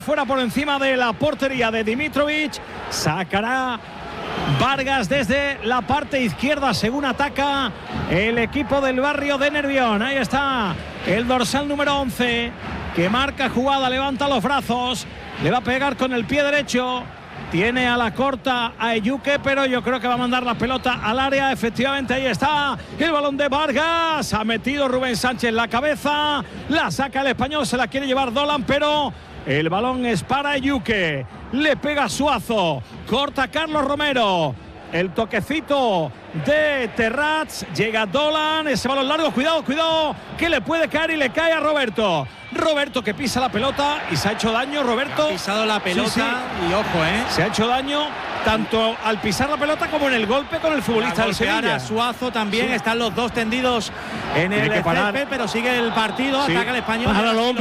Fuera por encima de la portería de Dimitrovic. Sacará Vargas desde la parte izquierda según ataca el equipo del barrio de Nervión. Ahí está el dorsal número 11 que marca jugada, levanta los brazos, le va a pegar con el pie derecho. Tiene a la corta a Eyuke, pero yo creo que va a mandar la pelota al área. Efectivamente, ahí está el balón de Vargas. Ha metido Rubén Sánchez la cabeza. La saca el español, se la quiere llevar Dolan, pero el balón es para Eyuke. Le pega Suazo. Corta Carlos Romero. El toquecito de Terrats. Llega Dolan. Ese balón largo. Cuidado, cuidado. Que le puede caer y le cae a Roberto. Roberto que pisa la pelota y se ha hecho daño. Roberto ha pisado la pelota, sí. Y ojo, se ha hecho daño tanto al pisar la pelota como en el golpe con el futbolista del Sevilla. Suazo también, sí. Están los dos tendidos en el césped, pero sigue el partido, sí. Ataca el español.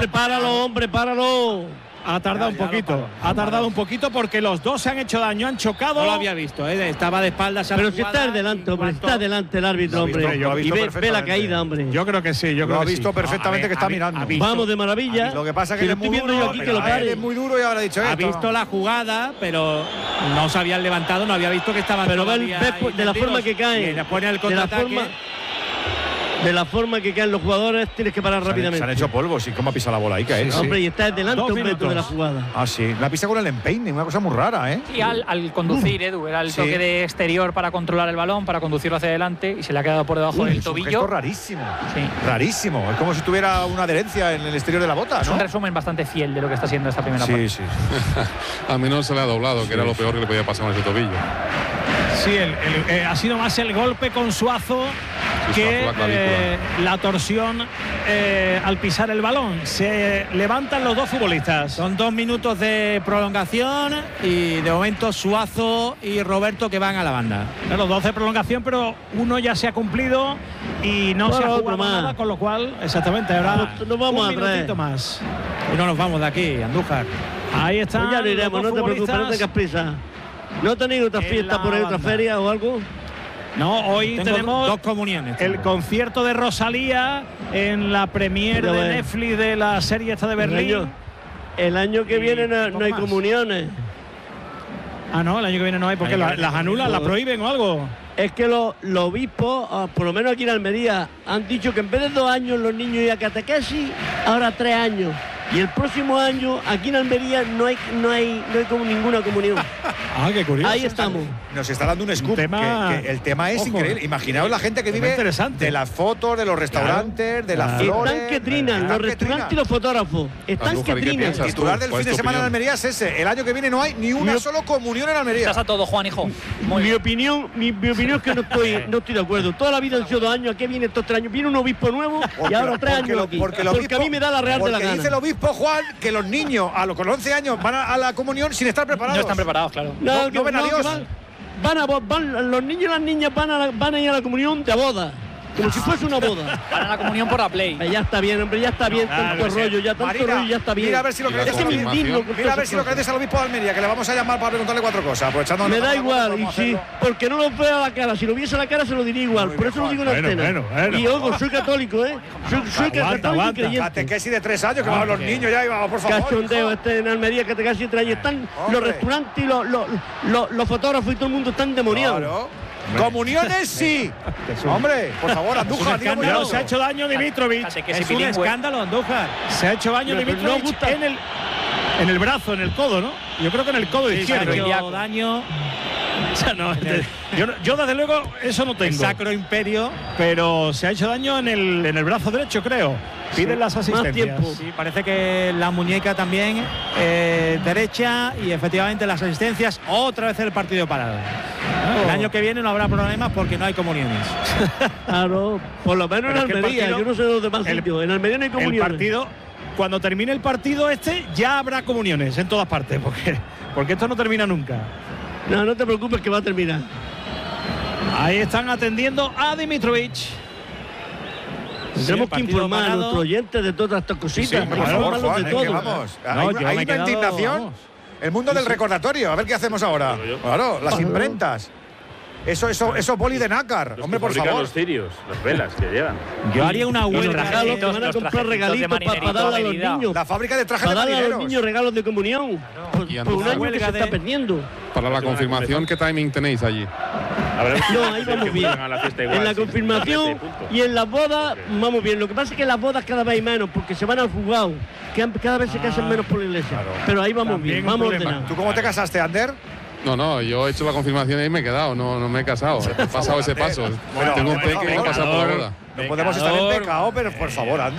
Páralo. Ha tardado un poquito, ha tardado un poquito porque los dos se han hecho daño, han chocado. No lo había visto, estaba de espaldas. Pero si está delante, hombre, está delante el árbitro, hombre. Y ve la caída, hombre. Yo creo que sí, yo creo que sí. Lo ha visto perfectamente que está mirando. Vamos de maravilla. Lo que pasa es que es muy duro, es muy duro y ahora ha dicho esto. Ha visto la jugada, pero no se habían levantado, no había visto que estaban. Pero ve de la forma que caen. Le pone el contraataque. De la forma que caen los jugadores, tienes que parar rápidamente. Se han hecho polvos y cómo ha pisado la bola ahí, cae. Sí. Hombre, y está delante un metro de la jugada. Ah, sí. La pisa con el empeine, una cosa muy rara, Y al conducir, Edu, era el toque de exterior para controlar el balón, para conducirlo hacia adelante y se le ha quedado por debajo del tobillo. Es un gesto rarísimo. Sí. Rarísimo. Es como si tuviera una adherencia en el exterior de la bota, ¿no? Es un resumen bastante fiel de lo que está siendo esta primera parte. Sí. A mí no se le ha doblado, que era lo peor que le podía pasar con ese tobillo. Sí, ha sido más el golpe con Suazo que la torsión al pisar el balón. Se levantan los dos futbolistas. Son 2 minutos de prolongación y de momento Suazo y Roberto que van a la banda. Los 12 de prolongación, pero uno ya se ha cumplido y no se ha jugado nada, con lo cual, exactamente, ahora nos vamos un minutito más. Y no nos vamos de aquí, Andújar. Ahí está. Pues ya lo iremos, no te preocupes, no tengas prisa. ¿No tenéis otra fiesta por ahí, otra feria o algo? No, hoy tenemos 2 comuniones. El concierto de Rosalía en la premier de Netflix de la serie esta de Berlín. El año que viene no hay comuniones. Ah, no, el año que viene no hay, porque las anulan, las prohíben o algo. Es que los obispos, por lo menos aquí en Almería, han dicho que en vez de 2 años los niños iban a catequesis, ahora 3 años. Y el próximo año, aquí en Almería, no hay como ninguna comunión. Ah, qué curioso. Ahí estamos. Nos está dando un scoop. Que el tema es increíble. Imaginaos la gente que vive de las fotos, de los restaurantes, de las flores. Están que trinan, los restaurantes y los fotógrafos. Están que trinan. El titular del fin de semana en Almería es ese. El año que viene no hay ni una sola comunión en Almería. Estás a todo, Juan, hijo. Mi opinión es que no estoy de acuerdo. Toda la vida han sido 2 años. ¿A qué viene estos 3 años? Viene un obispo nuevo y ahora 3 años aquí. Porque a mí me da la real de la gana. Dice el obispo Juan que los niños con los 11 años van a la comunión sin estar preparados. No están preparados, claro. No ven a Dios. Los niños y las niñas van a ir a la comunión de boda. Como si fuese una boda. Van a la comunión por la Play. Ya está bien, hombre, ya está bien, tanto rollo, ya está bien. Mira a ver si lo crees. Mira a ver si lo crees al obispo de Almería, que le vamos a llamar para preguntarle 4 cosas. Aprovechando. Me da igual, y sí, porque no lo veo a la cara. Si lo viese a la cara se lo diría igual. Por eso lo digo en antena. Y ojo, soy católico, Soy católico y creyente. Catequesis de 3 años, que van los niños ya, y vamos, por favor. Cachondeo, en Almería, catequesis de 3 años. Están los restaurantes y los fotógrafos y todo el mundo están demoniados. Comuniones sí. Hombre, por favor, Andújar. Se ha hecho daño Dimitrovic. Es un escándalo, Andújar. Se ha hecho daño Dimitrovic en el brazo, en el codo, ¿no? Yo creo que en el codo izquierdo. Se ha hecho daño. O sea, yo desde luego eso no tengo. El Sacro Imperio. Pero se ha hecho daño en el brazo derecho, creo. Piden las asistencias. Sí, parece que la muñeca también derecha y efectivamente las asistencias. Otra vez el partido parado. El año que viene no habrá problemas porque no hay comuniones. Claro, por lo menos en Almería. Yo no sé de los demás sitios. En Almería no hay comuniones. El partido, cuando termine el partido ya habrá comuniones en todas partes, porque esto no termina nunca. No te preocupes que va a terminar. Ahí están atendiendo a Dimitrovic. Tenemos que informar a nuestros oyentes de todas estas cositas. Por favor, Juan, de todo. Vamos. Hay una indignación. El mundo del recordatorio. A ver qué hacemos ahora. Claro, las imprentas. Eso boli de nácar. Hombre, por favor. Los cirios, las velas que llevan. Yo haría una huelga. Regalos que van a comprar regalitos para darle a los niños. La fábrica de trajes de marineros. Para darle a los niños regalos de comunión. Por un año que se está perdiendo. Para la confirmación, ¿qué timing tenéis allí? No, ahí vamos bien. En la confirmación y en las bodas vamos bien. Lo que pasa es que las bodas cada vez hay menos porque se van al juzgado. Cada vez se casan menos por la iglesia. Pero ahí vamos bien, vamos ordenados. ¿Tú cómo te casaste, Ander? No, yo he hecho la confirmación y me he quedado, no me he casado. He pasado ese paso. Tengo un peque y no he pasado por la boda. No podemos estar en pecado, pero por favor, Ander.